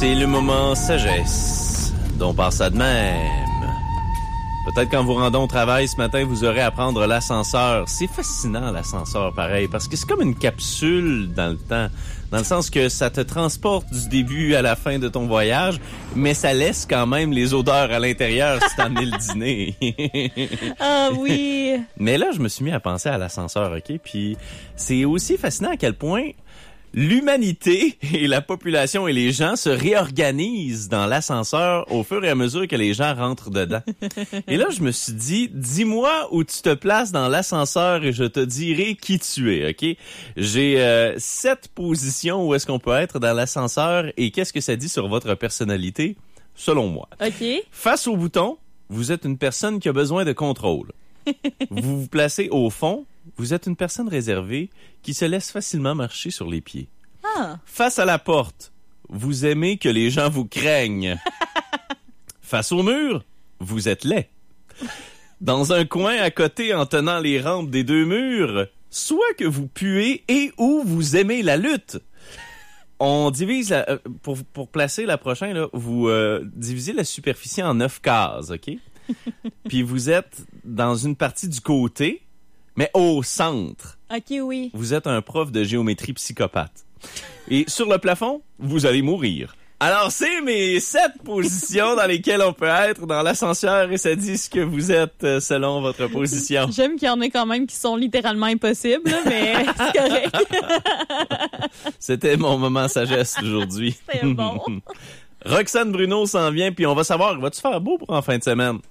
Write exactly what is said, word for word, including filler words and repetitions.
C'est le moment sagesse dont part ça de même. Peut-être qu'en vous rendant au travail ce matin, vous aurez à prendre l'ascenseur. C'est fascinant, l'ascenseur, pareil, parce que c'est comme une capsule dans le temps. Dans le sens que ça te transporte du début à la fin de ton voyage, mais ça laisse quand même les odeurs à l'intérieur si t'en es le dîner. Ah oui! Mais là, je me suis mis à penser à l'ascenseur, OK? Puis c'est aussi fascinant à quel point l'humanité et la population et les gens se réorganisent dans l'ascenseur au fur et à mesure que les gens rentrent dedans. Et là, je me suis dit, dis-moi où tu te places dans l'ascenseur et je te dirai qui tu es, OK? J'ai euh, sept positions où est-ce qu'on peut être dans l'ascenseur et qu'est-ce que ça dit sur votre personnalité, selon moi. OK. Face au bouton, vous êtes une personne qui a besoin de contrôle. Vous vous placez au fond, vous êtes une personne réservée qui se laisse facilement marcher sur les pieds. Ah. Face à la porte, vous aimez que les gens vous craignent. Face au mur, vous êtes laid. Dans un coin à côté en tenant les rampes des deux murs, soit que vous puez et ou vous aimez la lutte. On divise, la, euh, pour, pour placer la prochaine, là, vous euh, divisez la superficie en neuf cases, OK? Puis vous êtes dans une partie du côté, mais au centre. OK, oui. Vous êtes un prof de géométrie psychopathe. Et sur le plafond, vous allez mourir. Alors, c'est mes sept positions dans lesquelles on peut être dans l'ascenseur et ça dit ce que vous êtes euh, selon votre position. J'aime qu'il y en ait quand même qui sont littéralement impossibles, là, mais c'est correct. C'était mon moment sagesse d'aujourd'hui. C'est bon. Roxane Bruno s'en vient, puis on va savoir, va-tu faire beau pour en fin de semaine?